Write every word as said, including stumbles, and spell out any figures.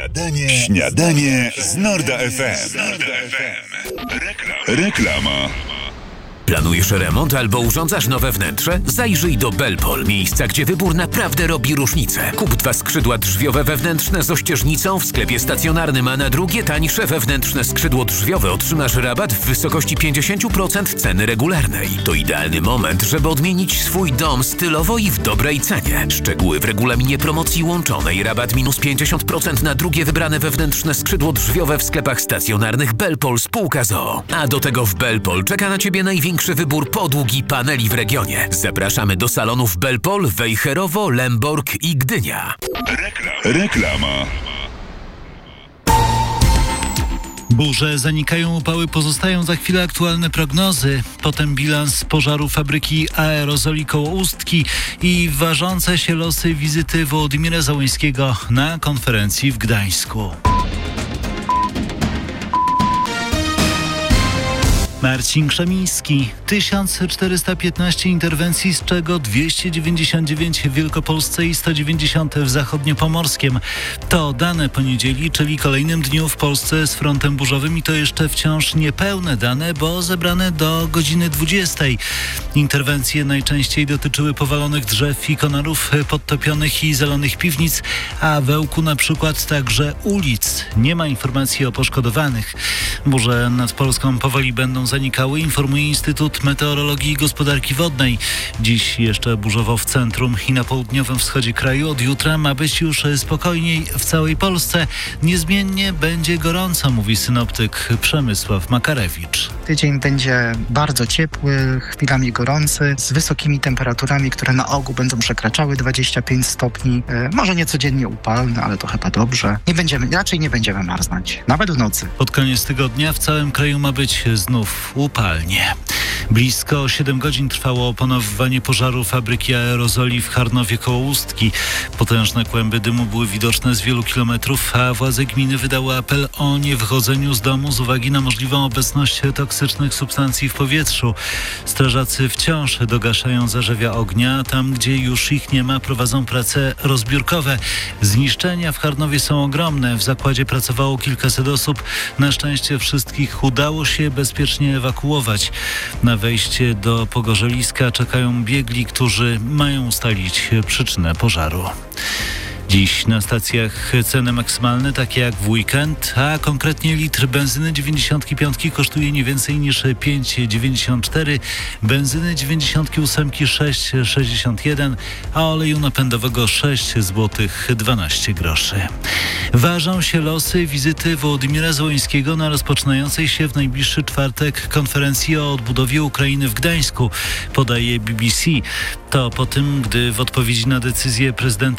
Śniadanie, śniadanie z Norda F M. Reklama. Reklama. Planujesz remont albo urządzasz nowe wnętrze? Zajrzyj do Belpol, miejsca, gdzie wybór naprawdę robi różnicę. Kup dwa skrzydła drzwiowe wewnętrzne z ościeżnicą w sklepie stacjonarnym, a na drugie tańsze wewnętrzne skrzydło drzwiowe otrzymasz rabat w wysokości pięćdziesiąt procent ceny regularnej. To idealny moment, żeby odmienić swój dom stylowo i w dobrej cenie. Szczegóły w regulaminie promocji łączonej. Rabat minus pięćdziesiąt procent na drugie wybrane wewnętrzne skrzydło drzwiowe w sklepach stacjonarnych Belpol spółka z o o. A do tego w Belpol czeka na Ciebie największy Większy wybór podłóg i paneli w regionie. Zapraszamy do salonów Belpol, Wejherowo, Lemborg i Gdynia. Reklama. Reklama. Burze zanikają, upały pozostają, za chwilę aktualne prognozy. Potem bilans pożaru fabryki aerozoli koło Ustki i ważące się losy wizyty Wołodymyra Zełenskiego na konferencji w Gdańsku. Marcin Krzemiński. tysiąc czterysta piętnaście interwencji, z czego dwieście dziewięćdziesiąt dziewięć w Wielkopolsce i sto dziewięćdziesiąt w Zachodniopomorskiem. To dane poniedzieli, czyli kolejnym dniu w Polsce z frontem burzowym, i to jeszcze wciąż niepełne dane, bo zebrane do godziny dwudziestej. Interwencje najczęściej dotyczyły powalonych drzew i konarów, podtopionych i zalonych piwnic, a w Ełku na przykład także ulic. Nie ma informacji o poszkodowanych. Burze nad Polską powoli będą zanikały, informuje Instytut Meteorologii i Gospodarki Wodnej. Dziś jeszcze burzowo w centrum i na południowym wschodzie kraju. Od jutra ma być już spokojniej w całej Polsce. Niezmiennie będzie gorąco, mówi synoptyk Przemysław Makarewicz. Tydzień będzie bardzo ciepły, chwilami gorący, z wysokimi temperaturami, które na ogół będą przekraczały dwadzieścia pięć stopni. E, może nie codziennie upalne, ale to chyba dobrze. Nie będziemy, raczej nie będziemy marznąć, nawet w nocy. Pod koniec tygodnia w całym kraju ma być znów upalnie. Blisko siedem godzin trwało opanowywanie pożaru fabryki aerozoli w Charnowie koło Ustki. Potężne kłęby dymu były widoczne z wielu kilometrów, a władze gminy wydały apel o niewychodzeniu z domu z uwagi na możliwą obecność toksycznych substancji w powietrzu. Strażacy wciąż dogaszają zarzewia ognia. Tam, gdzie już ich nie ma, prowadzą prace rozbiórkowe. Zniszczenia w Charnowie są ogromne. W zakładzie pracowało kilkaset osób. Na szczęście wszystkich udało się bezpiecznie ewakuować. Na wejście do Pogorzeliska czekają biegli, którzy mają ustalić przyczynę pożaru. Dziś na stacjach ceny maksymalne, takie jak w weekend, a konkretnie litr benzyny dziewięćdziesiąt pięć kosztuje nie więcej niż pięć dziewięćdziesiąt cztery, benzyny dziewięćdziesiąt osiem sześć sześćdziesiąt jeden, a oleju napędowego sześć złotych dwanaście groszy. Ważą się losy wizyty Wołodymyra Zełenskiego na rozpoczynającej się w najbliższy czwartek konferencji o odbudowie Ukrainy w Gdańsku, podaje B B C. To po tym, gdy w odpowiedzi na decyzję prezydenta